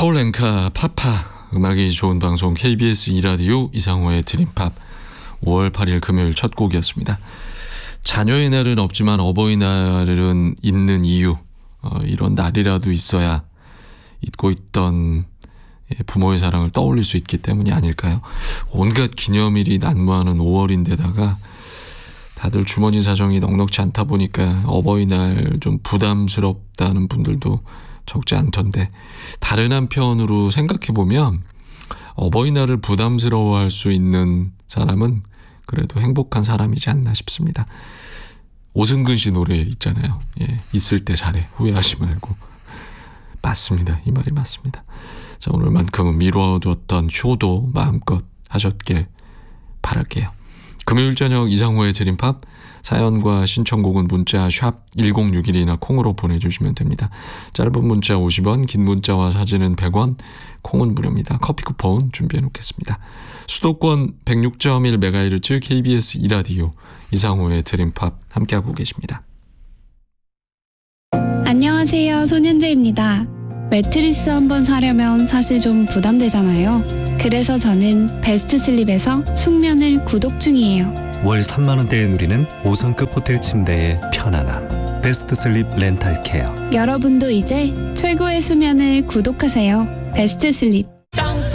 서울 앵카 파파 음악이 좋은 방송 KBS 2라디오 이상호의 드림팝 5월 8일 금요일 첫 곡이었습니다. 자녀의 날은 없지만 어버이날은 있는 이유, 이런 날이라도 있어야 잊고 있던 부모의 사랑을 떠올릴 수 있기 때문이 아닐까요? 온갖 기념일이 난무하는 5월인데다가 다들 주머니 사정이 넉넉지 않다 보니까 어버이날 좀 부담스럽다는 분들도 적지 않던데, 다른 한편으로 생각해보면 어버이날을 부담스러워할 수 있는 사람은 그래도 행복한 사람이지 않나 싶습니다. 오승근 씨 노래 있잖아요. 있을 때 잘해, 후회하지 말고. 맞습니다. 이 말이 맞습니다. 자, 오늘만큼은 미뤄두었던 효도 마음껏 하셨길 바랄게요. 금요일 저녁 이상호의 드림팝, 사연과 신청곡은 문자 샵 1061이나 콩으로 보내주시면 됩니다. 짧은 문자 50원, 긴 문자와 사진은 100원, 콩은 무료입니다. 커피 쿠폰 준비해 놓겠습니다. 수도권 106.1MHz KBS 2라디오 이상호의 드림팝 함께하고 계십니다. 안녕하세요, 손현재입니다. 매트리스 한번 사려면 사실 좀 부담되잖아요. 그래서 저는 베스트 슬립에서 숙면을 구독 중이에요. 월 3만 원대에 누리는 5성급 호텔 침대의 편안함. 베스트 슬립 렌탈 케어. 여러분도 이제 최고의 수면을 구독하세요. 베스트 슬립.